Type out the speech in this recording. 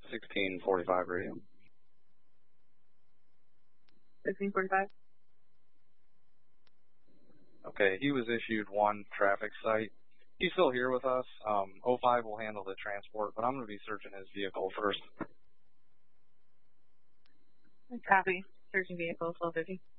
1645 radio. 1645. Okay, he was issued 1 traffic cite. He's still here with us. 05 will handle the transport, but I'm going to be searching his vehicle first. Copy. Searching vehicle, 1250.